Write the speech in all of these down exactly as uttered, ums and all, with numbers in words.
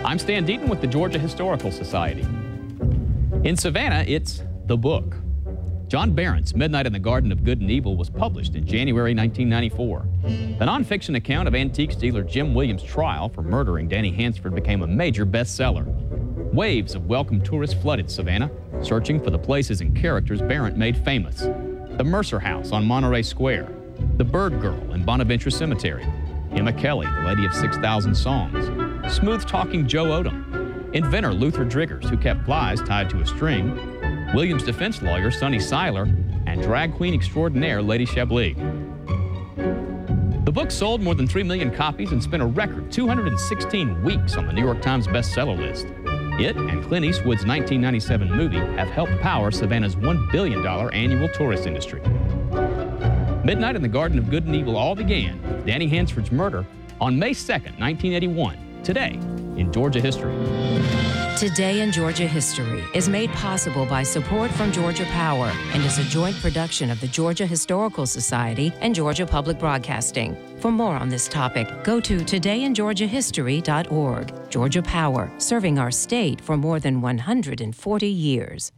I'm Stan Deaton with the Georgia Historical Society. In Savannah, it's The Book. John Barron's Midnight in the Garden of Good and Evil was published in January nineteen ninety-four. The nonfiction account of antiques dealer Jim Williams' trial for murdering Danny Hansford became a major bestseller. Waves of welcome tourists flooded Savannah, searching for the places and characters Barron made famous. The Mercer House on Monterey Square, the Bird Girl in Bonaventure Cemetery, Emma Kelly, the Lady of six thousand Songs, smooth-talking Joe Odom, inventor Luther Driggers, who kept flies tied to a string, Williams' defense lawyer Sonny Seiler, and drag queen extraordinaire Lady Chablis. The book sold more than three million copies and spent a record two hundred sixteen weeks on the New York Times bestseller list. It and Clint Eastwood's nineteen ninety-seven movie have helped power Savannah's one billion dollars annual tourist industry. Midnight in the Garden of Good and Evil all began with Danny Hansford's murder on May second, nineteen eighty-one, today in Georgia history. Today in Georgia History is made possible by support from Georgia Power and is a joint production of the Georgia Historical Society and Georgia Public Broadcasting. For more on this topic, go to today in georgia history dot org. Georgia Power, serving our state for more than one hundred forty years.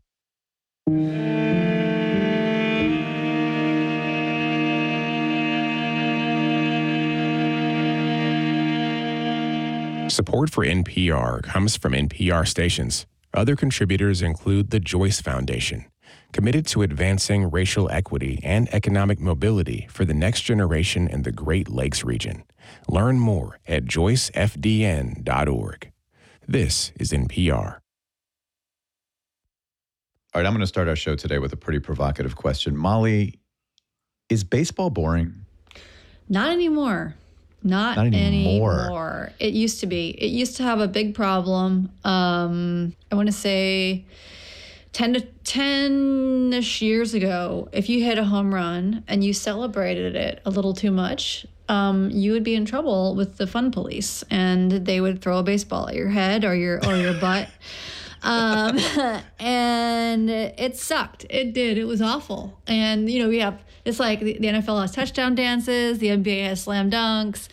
Support for N P R comes from N P R stations. Other contributors include the Joyce Foundation, committed to advancing racial equity and economic mobility for the next generation in the Great Lakes region. Learn more at joyce f d n dot org. This is N P R. All right, I'm going to start our show today with a pretty provocative question. Molly, is baseball boring? Not anymore. Not, Not anymore. anymore. It used to be. It used to have a big problem. Um, I want to say ten to ten-ish years ago, if you hit a home run and you celebrated it a little too much, um, you would be in trouble with the fun police, and they would throw a baseball at your head or your or your butt. Um, and it sucked. It did. It was awful. And, you know, we have, it's like the, the N F L has touchdown dances, the N B A has slam dunks,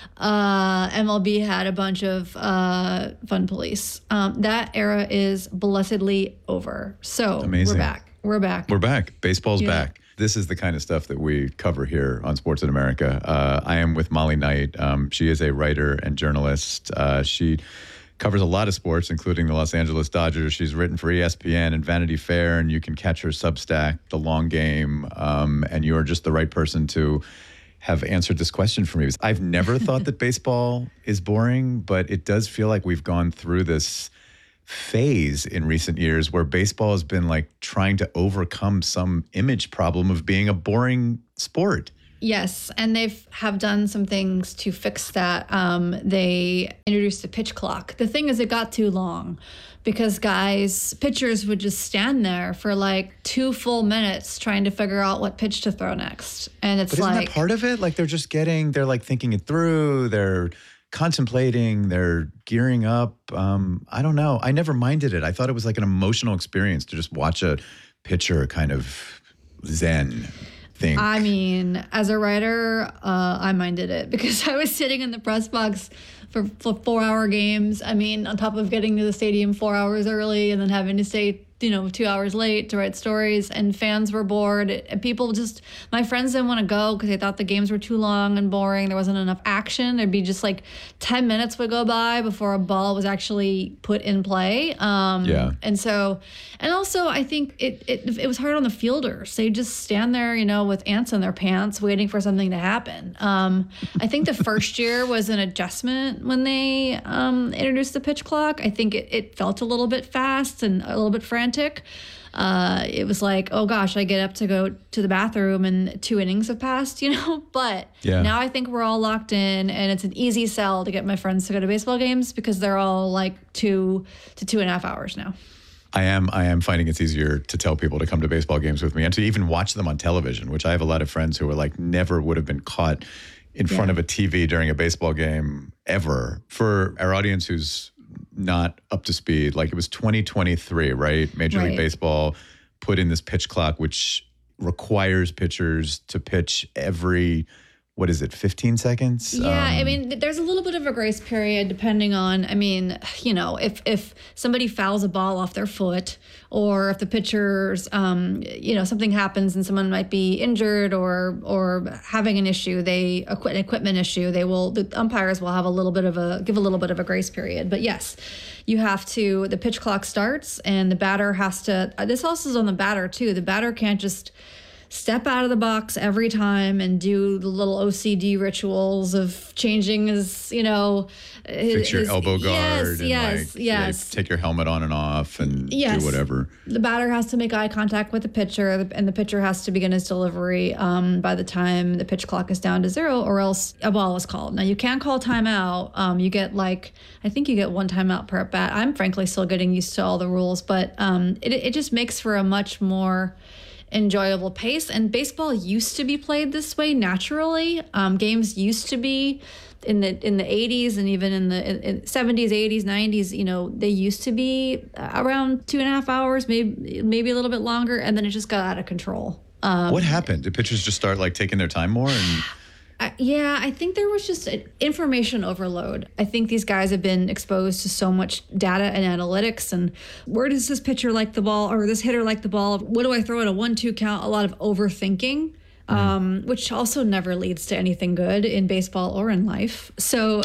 uh, M L B had a bunch of uh, fun police. Um, that era is blessedly over. So Amazing. we're back. We're back. We're back. Baseball's Yeah. back. This is the kind of stuff that we cover here on Sports in America. Uh, I am with Molly Knight. Um, she is a writer and journalist. Uh, she covers a lot of sports, including the Los Angeles Dodgers. She's written for E S P N and Vanity Fair, and you can catch her Substack, The Long Game, um, and you're just the right person to have answered this question for me. I've never thought that baseball is boring, but it does feel like we've gone through this phase in recent years where baseball has been like trying to overcome some image problem of being a boring sport. Yes, and they've have done some things to fix that. Um, they introduced a pitch clock. The thing is, it got too long because guys, pitchers would just stand there for like two full minutes trying to figure out what pitch to throw next. And it's But isn't like that part of it? Like they're just getting, they're like thinking it through. They're contemplating. They're gearing up. Um, I don't know. I never minded it. I thought it was like an emotional experience to just watch a pitcher kind of zen. Think. I mean, as a writer, uh, I minded it because I was sitting in the press box for, for four-hour games. I mean, on top of getting to the stadium four hours early and then having to stay, you know, two hours late to write stories, and fans were bored. And people just, my friends didn't want to go because they thought the games were too long and boring. There wasn't enough action. There'd be just like ten minutes would go by before a ball was actually put in play. Um, yeah. And so, and also I think it, it it was hard on the fielders. They just stand there, you know, with ants in their pants waiting for something to happen. Um, I think the first year was an adjustment when they um, introduced the pitch clock. I think it, it felt a little bit fast and a little bit frantic. Uh, it was like, oh gosh, I get up to go to the bathroom and two innings have passed, you know? But yeah. Now I think we're all locked in, and it's an easy sell to get my friends to go to baseball games because they're all like two to two and a half hours now. I am I am finding it's easier to tell people to come to baseball games with me and to even watch them on television, which I have a lot of friends who are like never would have been caught in front Yeah. of a T V during a baseball game ever. For our audience who's not up to speed, like it was twenty twenty-three, right? Major Right. League Baseball put in this pitch clock, which requires pitchers to pitch every what is it, fifteen seconds? Yeah, Um, I mean, there's a little bit of a grace period depending on, I mean, you know, if if somebody fouls a ball off their foot, or if the pitcher's, um, you know, something happens and someone might be injured or or having an issue, they an equipment issue, they will, the umpires will have a little bit of a, give a little bit of a grace period. But yes, you have to, the pitch clock starts and the batter has to, this also is on the batter too. The batter can't just step out of the box every time and do the little O C D rituals of changing his, you know, fix your his, elbow guard yes, and yes, like, yes. like take your helmet on and off and Yes. do whatever. The batter has to make eye contact with the pitcher, and the pitcher has to begin his delivery um, by the time the pitch clock is down to zero, or else a ball is called. Now, you can call timeout. Um, you get like, I think you get one timeout per at bat. I'm frankly still getting used to all the rules, but um, it, it just makes for a much more enjoyable pace. And baseball used to be played this way naturally. Um, games used to be in the in the eighties and even in the in, in seventies, eighties, nineties. You know, they used to be around two and a half hours, maybe maybe a little bit longer, and then it just got out of control. Um, What happened? Did pitchers just start like taking their time more? And I, yeah, I think there was just an information overload. I think these guys have been exposed to so much data and analytics, and where does this pitcher like the ball, or this hitter like the ball? What do I throw at a one two count? A lot of overthinking, mm. um, which also never leads to anything good in baseball or in life. So,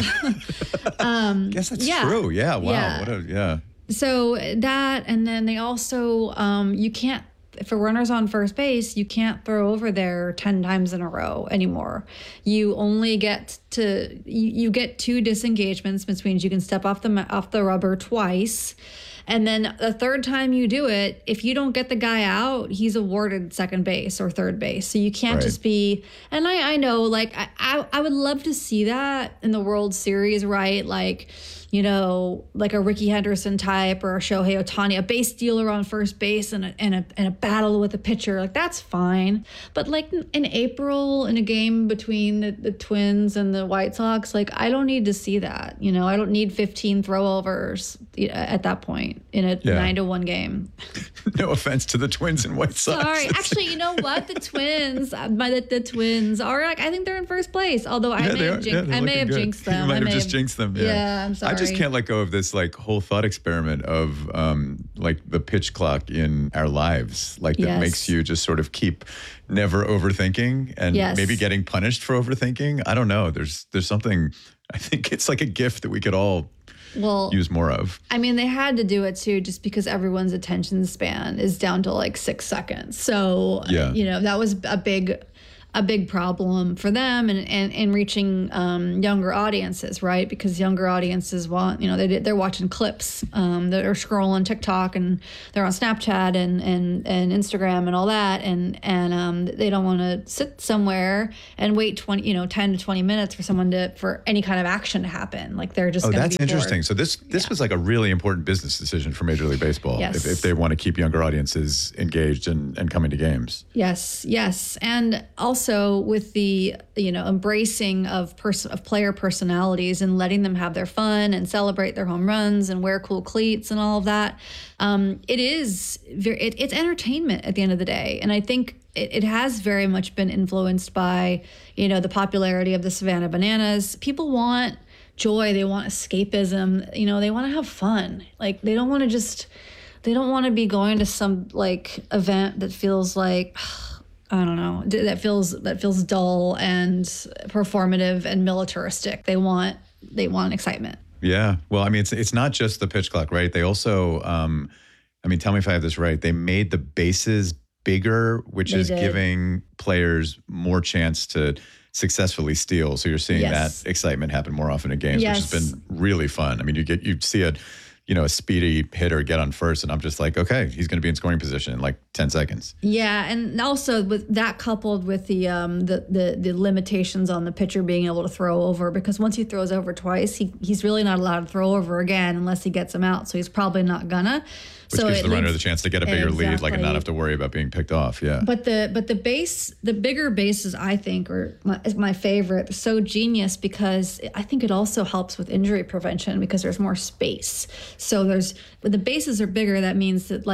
um, I guess that's yeah. true. Yeah. Wow. Yeah. What a, yeah. So that, and then they also, um, you can't, for runners on first base, you can't throw over there ten times in a row anymore. You only get to, you, you get two disengagements, which means you can step off the off the rubber twice. And then the third time you do it, if you don't get the guy out, he's awarded second base or third base. So you can't Right. just be, and I, I know, like, I, I, I would love to see that in the World Series, right? Like, you know, like a Ricky Henderson type or a Shohei Ohtani, a base stealer on first base and a, and a, and a battle with a pitcher. Like, that's fine. But like in April, in a game between the, the Twins and the White Sox, like, I don't need to see that. You know, I don't need fifteen throwovers at that point in a Yeah. nine to one game. No offense to the Twins and White Sox. Sorry. Actually, you know what? The Twins, uh, my the, the Twins are like, I think they're in first place. Although I Yeah, may they have, are. jinx, Yeah, they're I may looking have good. jinxed them. You might I have may just jinxed them. Yeah. Yeah, I'm sorry. I just can't let go of this like whole thought experiment of um, like the pitch clock in our lives, like that Yes. makes you just sort of keep never overthinking and Yes. maybe getting punished for overthinking. I don't know. There's there's something. I think it's like a gift that we could all well, use more of. I mean, they had to do it too, just because everyone's attention span is down to like six seconds. So, Yeah. you know, that was a big, a big problem for them and and, and reaching um, younger audiences, right? Because younger audiences want, you know, they they're watching clips, um, they're scrolling TikTok and they're on Snapchat and and and Instagram and all that, and and um, they don't want to sit somewhere and wait twenty, you know, ten to twenty minutes for someone to for any kind of action to happen. Like they're just Oh, gonna that's be bored. interesting. So this this was like a really important business decision for Major League Baseball Yes. if, if they want to keep younger audiences engaged and, and coming to games. Yes, yes, and also with the you know embracing of person of player personalities and letting them have their fun and celebrate their home runs and wear cool cleats and all of that. Um, it is very it, it's entertainment at the end of the day, and I think it, it has very much been influenced by you know the popularity of the Savannah Bananas. People want joy, they want escapism, you know, they want to have fun. Like they don't want to just they don't want to be going to some like event that feels like I don't know, that feels that feels dull and performative and militaristic. They want they want excitement. Yeah. Well, I mean, it's it's not just the pitch clock, right? They also, um, I mean, tell me if I have this right. They made the bases bigger, which They is did. giving players more chance to successfully steal. So you're seeing Yes. that excitement happen more often in games, Yes. which has been really fun. I mean, you get you see a, you know, a speedy hitter get on first, and I'm just like, okay, he's going to be in scoring position in like ten seconds. Yeah, and also with that coupled with the um the, the the limitations on the pitcher being able to throw over, because once he throws over twice, he he's really not allowed to throw over again unless he gets him out. So he's probably not gonna. Which so gives it the runner leads- the chance to get a bigger lead, like and not Exactly. have to worry about being picked off. Yeah. But the but the base, the bigger bases, I think, are my, is my favorite. They're so genius because I think it also helps with injury prevention because there's more space. So there's when the bases are bigger, that means that like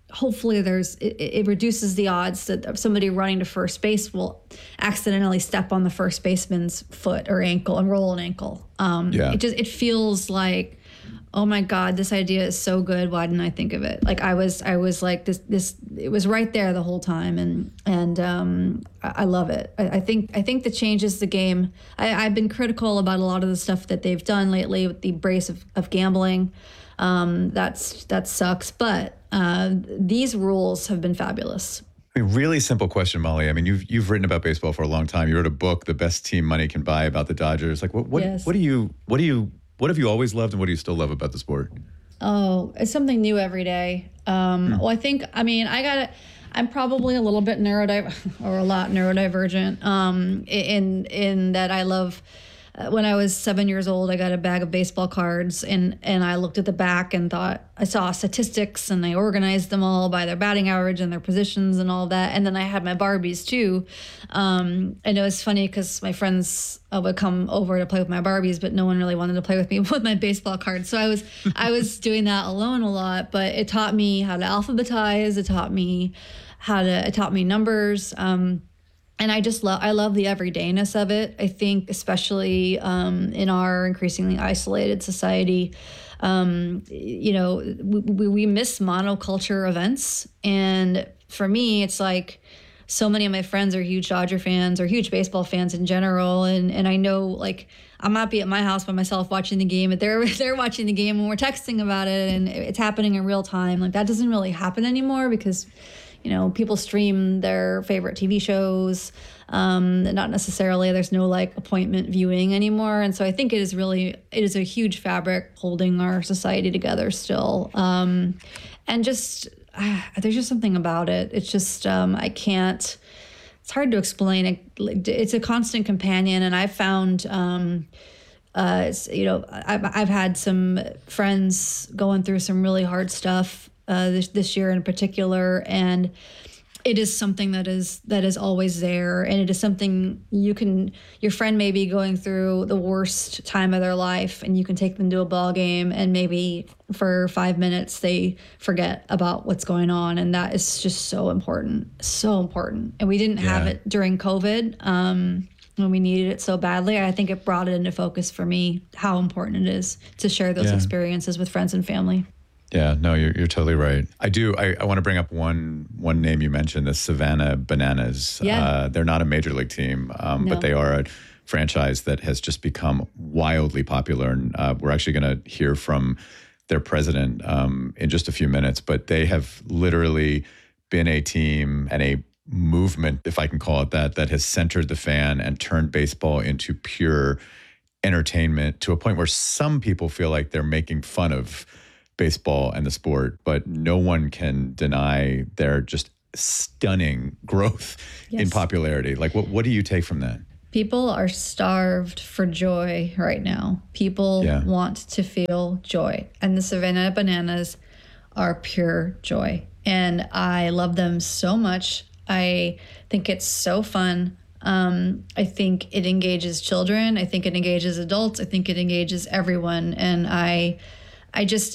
hopefully there's it, it reduces the odds that somebody running to first base will accidentally step on the first baseman's foot or ankle and roll an ankle. Um, yeah. It just it feels like, oh my God, this idea is so good. Why didn't I think of it? Like I was I was like this this it was right there the whole time, and and um, I, I love it. I, I think I think that changes the game. I, I've been critical about a lot of the stuff that they've done lately with the embrace of, of gambling. Um, that's that sucks, but uh, these rules have been fabulous. I mean, really simple question, Molly. I mean, you've you've written about baseball for a long time. You wrote a book, "The Best Team Money Can Buy," about the Dodgers. Like, what what Yes. what do you what do you what have you always loved, and what do you still love about the sport? Oh, it's something new every day. Um, well, I think, I mean, I got to, I'm probably a little bit neurodiv or a lot neurodivergent um, in in that I love. Uh, when I was seven years old, I got a bag of baseball cards, and and I looked at the back and thought I saw statistics, and I organized them all by their batting average and their positions and all that. And then I had my Barbies too, um, and it was funny because my friends uh, would come over to play with my Barbies, but no one really wanted to play with me with my baseball cards. So I was I was doing that alone a lot, but it taught me how to alphabetize. It taught me how to it taught me numbers. Um, And I just love, I love the everydayness of it. I think especially um, in our increasingly isolated society, um, you know, we, we miss monoculture events. And for me, it's like so many of my friends are huge Dodger fans or huge baseball fans in general. And, and I know like I might be at my house by myself watching the game, but they're, they're watching the game and we're texting about it and it's happening in real time. Like that doesn't really happen anymore because you know, people stream their favorite T V shows, um, not necessarily, there's no like appointment viewing anymore. And so I think it is really, it is a huge fabric holding our society together still. Um, and just, uh, there's just something about it. It's just, um, I can't, it's hard to explain. It, it's a constant companion. And I've found, um, uh, it's, you know, I've, I've had some friends going through some really hard stuff Uh, this this year in particular, and it is something that is that is always there, and it is something you can. Your friend may be going through the worst time of their life, and you can take them to a ball game, and maybe for five minutes they forget about what's going on, and that is just so important, so important. And we didn't Yeah. have it during COVID um, when we needed it so badly. I think it brought it into focus for me how important it is to share those Yeah. experiences with friends and family. Yeah, no, you're you're totally right. I do. I, I want to bring up one one name you mentioned, the Savannah Bananas. Yeah. Uh, they're not a major league team, um, No. but they are a franchise that has just become wildly popular. And uh, we're actually going to hear from their president um, in just a few minutes. But they have literally been a team and a movement, if I can call it that, that has centered the fan and turned baseball into pure entertainment to a point where some people feel like they're making fun of baseball and the sport, but no one can deny their just stunning growth Yes. in popularity. Like, what what do you take from that? People are starved for joy right now. People Yeah. want to feel joy. And the Savannah Bananas are pure joy. And I love them so much. I think it's so fun. Um, I think it engages children. I think it engages adults. I think it engages everyone. And I, I just,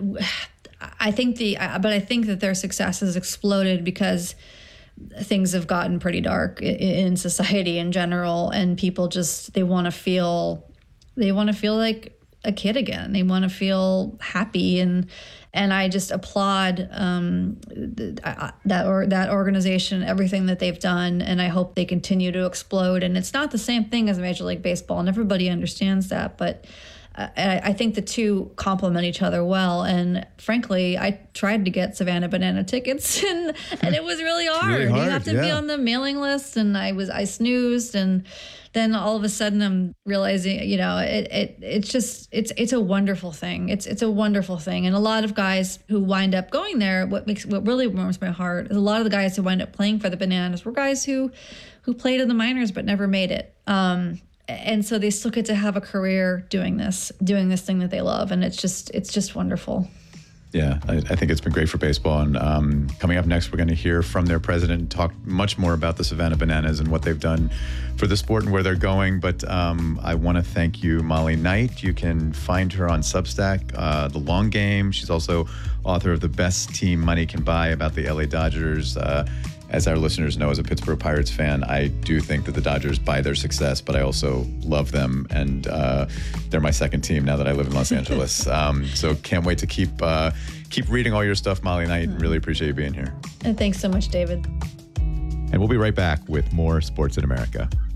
I think the, but I think that their success has exploded because things have gotten pretty dark in society in general, and people just, they want to feel, they want to feel like a kid again. They want to feel happy, and and I just applaud um, that or that organization, everything that they've done, and I hope they continue to explode. And it's not the same thing as Major League Baseball, and everybody understands that, but I, I think the two complement each other well. And frankly, I tried to get Savannah Banana tickets, and, and it was really hard. really hard, You have to be yeah. on the mailing list, and I was I snoozed, and then all of a sudden I'm realizing, you know, it it it's just it's it's a wonderful thing. It's it's a wonderful thing, and a lot of guys who wind up going there, what makes what really warms my heart is a lot of the guys who wind up playing for the Bananas were guys who who played in the minors but never made it. Um, And so they still get to have a career doing this, doing this thing that they love. And it's just, it's just wonderful. Yeah, I, I think it's been great for baseball. And um, coming up next, we're going to hear from their president and talk much more about the Savannah Bananas and what they've done for the sport and where they're going. But um, I want to thank you, Molly Knight. You can find her on Substack, uh, The Long Game. She's also author of The Best Team Money Can Buy about the L A Dodgers. Uh, As our listeners know, as a Pittsburgh Pirates fan, I do think that the Dodgers buy their success, but I also love them, and uh, they're my second team now that I live in Los Angeles. Um, so can't wait to keep uh, keep reading all your stuff, Molly Knight. Really appreciate you being here. And thanks so much, David. And we'll be right back with more Sports in America.